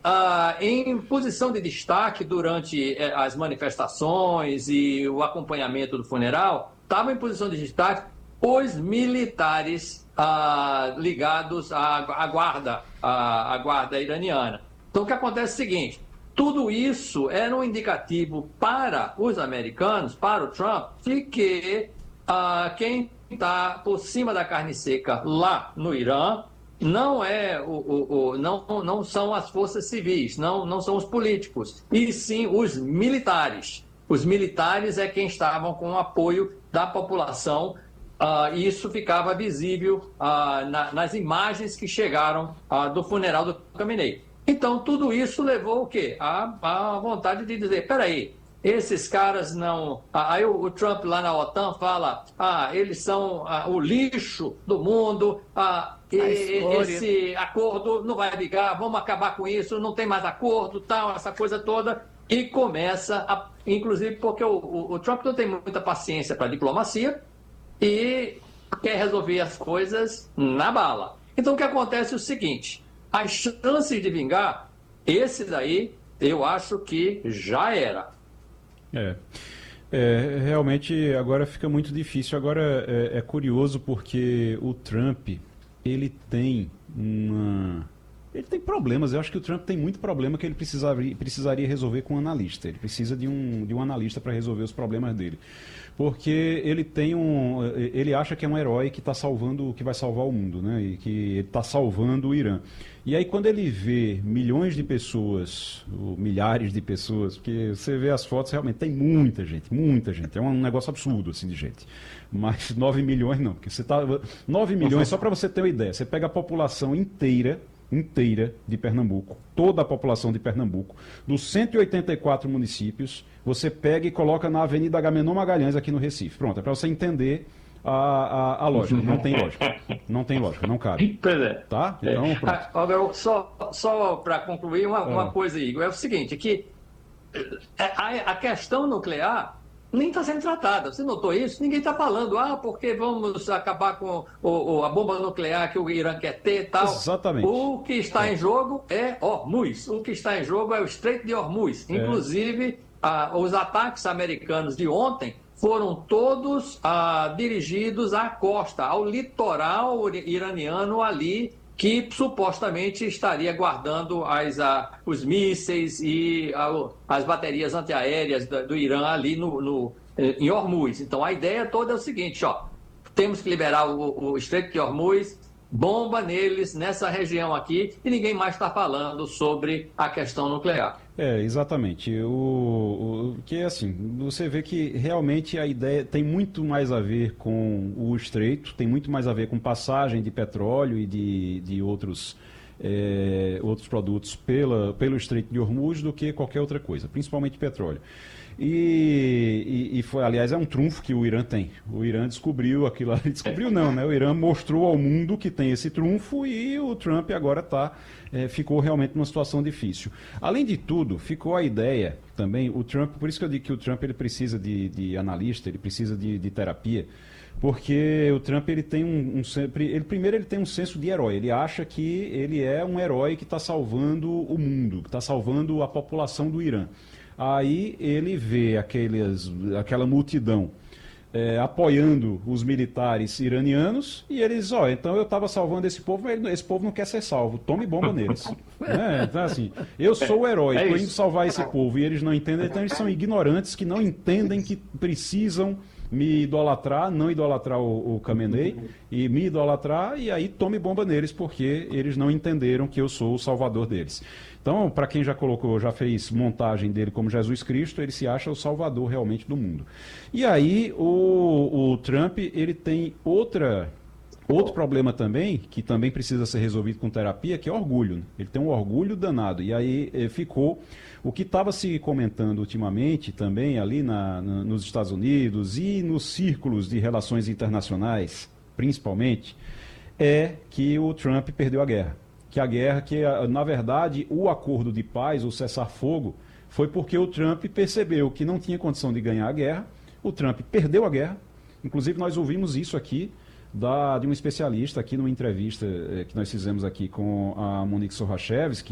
em posição de destaque durante as manifestações e o acompanhamento do funeral, estavam em posição de destaque os militares ligados à guarda iraniana. Então, o que acontece é o seguinte: tudo isso era um indicativo para os americanos, para o Trump, de que quem está por cima da carne seca lá no Irã não são as forças civis, não são os políticos, e sim os militares. Os militares é quem estavam com o apoio da população, e isso ficava visível nas imagens que chegaram do funeral do Khamenei. Então, tudo isso levou o quê? A vontade de dizer, peraí, esses caras não... Aí o Trump lá na OTAN fala, eles são o lixo do mundo, esse acordo não vai ligar, vamos acabar com isso, não tem mais acordo, tal, essa coisa toda. E começa, inclusive porque o Trump não tem muita paciência para diplomacia e quer resolver as coisas na bala. Então, o que acontece é o seguinte: as chances de vingar, esse daí, eu acho que já era. Realmente agora fica muito difícil. Agora é curioso porque o Trump, ele tem problemas. Eu acho que o Trump tem muito problema que ele precisaria resolver com um analista. Ele precisa de um analista para resolver os problemas dele. Porque ele acha que é um herói que está salvando, que vai salvar o mundo, né? E que ele está salvando o Irã. E aí quando ele vê milhões de pessoas, ou milhares de pessoas, porque você vê as fotos, realmente tem muita gente, é um negócio absurdo assim de gente. Mas 9 milhões não, porque 9 milhões, só para você ter uma ideia, você pega a população inteira de Pernambuco, toda a população de Pernambuco, dos 184 municípios, você pega e coloca na Avenida Agamenon Magalhães aqui no Recife. Pronto, é para você entender a lógica. Não tem lógica. Não tem lógica, não cabe. Pois é. Tá? Então, pronto. Só para concluir uma coisa, Igor, é o seguinte, que a questão nuclear nem está sendo tratada. Você notou isso? Ninguém está falando, porque vamos acabar com a bomba nuclear que o Irã quer ter e tal. Exatamente. O que está em jogo é Hormuz. O que está em jogo é o Estreito de Hormuz. Inclusive, os ataques americanos de ontem foram todos dirigidos à costa, ao litoral iraniano ali, que supostamente estaria guardando os mísseis e as baterias antiaéreas do Irã ali em Hormuz. Então, a ideia toda é o seguinte, temos que liberar o Estreito de Hormuz, bomba neles, nessa região aqui, e ninguém mais está falando sobre a questão nuclear. Exatamente. Que assim, você vê que realmente a ideia tem muito mais a ver com o Estreito, tem muito mais a ver com passagem de petróleo e de outros produtos pelo Estreito de Hormuz do que qualquer outra coisa, principalmente petróleo. E foi, aliás, é um trunfo que o Irã tem. O Irã descobriu aquilo ali. Descobriu não, né? O Irã mostrou ao mundo que tem esse trunfo e o Trump agora ficou realmente numa situação difícil. Além de tudo, ficou a ideia também, o Trump, por isso que eu digo que o Trump ele precisa de analista, ele precisa de terapia, porque o Trump ele tem primeiro ele tem um senso de herói, ele acha que ele é um herói que está salvando o mundo, que está salvando a população do Irã. Aí ele vê aquela multidão apoiando os militares iranianos e eles, então eu estava salvando esse povo, mas esse povo não quer ser salvo, tome bomba neles. Então assim, eu sou o herói, estou indo salvar esse povo e eles não entendem, então eles são ignorantes que não entendem que precisam me idolatrar, não idolatrar o Khamenei, e me idolatrar, e aí tome bomba neles, porque eles não entenderam que eu sou o salvador deles. Então, para quem já fez montagem dele como Jesus Cristo, ele se acha o salvador realmente do mundo. E aí o Trump, ele tem outro problema também, que também precisa ser resolvido com terapia, que é orgulho. Ele tem um orgulho danado. E aí ficou o que estava se comentando ultimamente também ali nos Estados Unidos e nos círculos de relações internacionais, principalmente, é que o Trump perdeu a guerra. Na verdade, o acordo de paz, o cessar-fogo, foi porque o Trump percebeu que não tinha condição de ganhar a guerra, o Trump perdeu a guerra. Inclusive, nós ouvimos isso aqui de um especialista aqui numa entrevista que nós fizemos aqui com a Monique Sorachevski,